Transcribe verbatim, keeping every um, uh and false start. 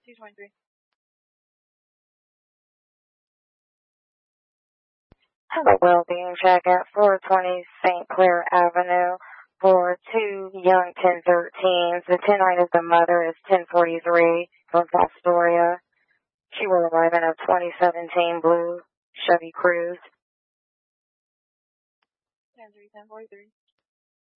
two twenty-three. Hello, well-being check at four twenty Saint Clair Avenue for two young ten thirteens. The ten nine is the mother, is ten forty-three from Fostoria. She will arrive in a twenty seventeen blue Chevy Cruze. ten three, ten forty-three.